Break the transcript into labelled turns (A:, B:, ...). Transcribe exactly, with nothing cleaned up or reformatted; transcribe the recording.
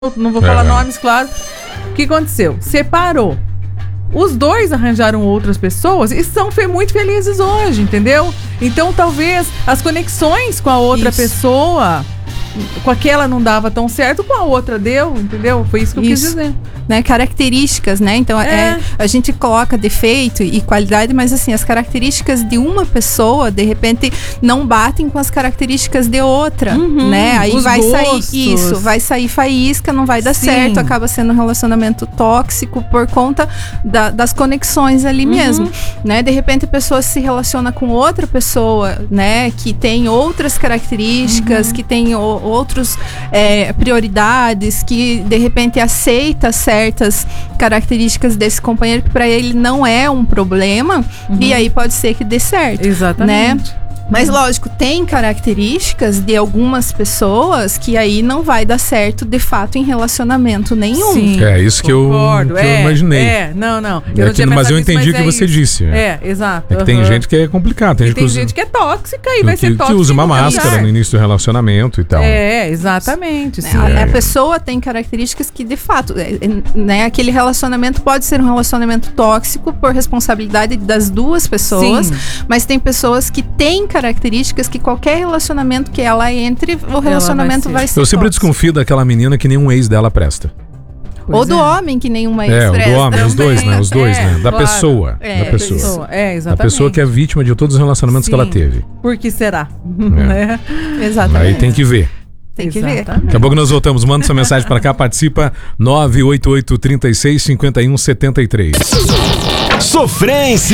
A: não vou falar é. nomes, claro. O que aconteceu? Separou. Os dois arranjaram outras pessoas e são fe- muito felizes hoje, entendeu? Então, talvez as conexões com a outra isso. pessoa, com aquela não dava tão certo, com a outra deu, entendeu? Foi isso que eu isso. quis dizer.
B: Né, características, né? Então, é. É, a gente coloca defeito e qualidade, mas assim, as características de uma pessoa, de repente, não batem com as características de outra, uhum, né? Aí vai gostos. sair isso, vai sair faísca, não vai dar Sim. certo, acaba sendo um relacionamento tóxico por conta da, das conexões ali uhum. mesmo, né? De repente, a pessoa se relaciona com outra pessoa, né? Que tem outras características, uhum. que tem o, outros é, prioridades, que de repente aceita certo certas características desse companheiro que para ele não é um problema uhum. e aí pode ser que dê certo.
A: Exatamente.
B: Né? Mas lógico, tem características de algumas pessoas que aí não vai dar certo de fato em relacionamento nenhum.
C: Sim, é isso que, eu, que é, eu imaginei.
A: É, não, não. Eu
C: é
A: não
C: que, mas eu entendi o que
A: é
C: você
A: isso.
C: disse.
A: É, é exato.
C: É que uhum. tem gente que é complicado. Tem,
A: e
C: gente,
A: tem
C: que usa,
A: gente que é tóxica e vai
C: que,
A: ser tóxica.
C: Que usa uma máscara no início do relacionamento e tal.
A: É, exatamente. Sim.
B: A, a pessoa tem características que de fato, né, aquele relacionamento pode ser um relacionamento tóxico por responsabilidade das duas pessoas, Sim. mas tem pessoas que têm características que qualquer relacionamento que ela entre, o relacionamento vai ser, vai ser
C: Eu sempre
B: tóxico.
C: desconfio daquela menina que nenhum ex dela presta.
B: Pois Ou do é. homem que nenhuma ex
C: é,
B: presta.
C: É, o do homem, os dois, né? Os dois,
A: é,
C: né? Da
A: claro.
C: pessoa.
B: É,
C: da pessoa.
A: pessoa. É, exatamente.
C: Da pessoa que é vítima de todos os relacionamentos
A: Sim.
C: que ela teve.
A: Por que será?
C: É.
B: Exatamente.
C: Aí tem que ver.
B: Tem que
A: Exatamente.
B: ver.
C: Daqui a pouco nós voltamos. Manda sua mensagem pra cá, participa nove oito oito, três seis, cinco um, sete três.
D: Sofrência.